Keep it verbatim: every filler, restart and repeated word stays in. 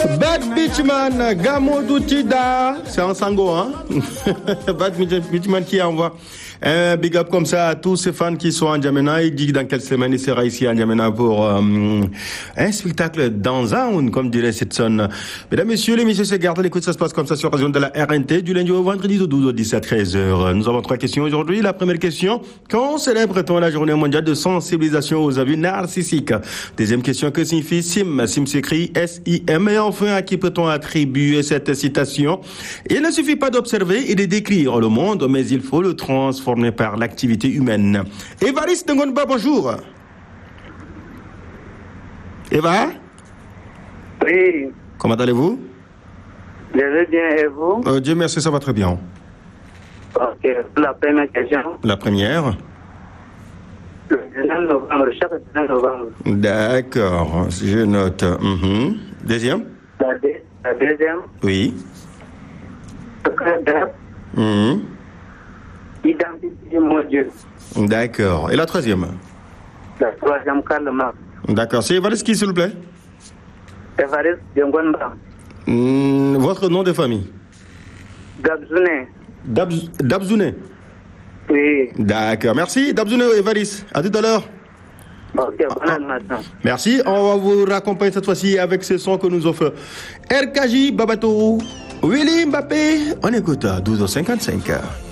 Bad Beachman, Gamodou Tida, c'est en sango, hein? Bad Beachman qui envoie un big up comme ça à tous ces fans qui sont en N'Djamena. Il dit que dans quelques semaines, il sera ici à N'Djamena pour euh, un spectacle dans un, comme dirait cette sonne. Mesdames, Messieurs, l'émission se garde à l'écoute, ça se passe comme ça sur la zone de la R N T, du lundi au vendredi de douze au dix à treize heures. Nous avons trois questions aujourd'hui. La première question, quand célèbre-t-on la journée mondiale de sensibilisation aux abus narcissiques? Deuxième question, que signifie S I M? S I M s'écrit S I M. Et enfin, à qui peut-on attribuer cette citation? Il ne suffit pas d'observer et de décrire le monde, mais il faut le transformer par l'activité humaine. Évariste Ngonba, bonjour. Eva? Oui. Comment allez-vous? Je vais bien, et vous? euh, Dieu merci, ça va très bien. Ok, la première question. La première? Le dix-neuf novembre, chaque dix-neuf novembre. D'accord, je note. Mm-hmm. Deuxième? La, deux, la deuxième? Oui. Le Mm-hmm. Identité mon Dieu. D'accord. Et la troisième? La troisième, Karl Marx. D'accord. C'est Évariste qui, s'il vous plaît? Évariste Diongonba. Mm, votre nom de famille? Gabzouné. Dabz- Dabzouné. Oui. D'accord. Merci, Dabzouné Évariste. À tout à l'heure. Ok, bon animation. Merci. On va vous raccompagner cette fois-ci avec ce son que nous offre R K J Babato, Willy Mbappé. On écoute à douze heures cinquante-cinq.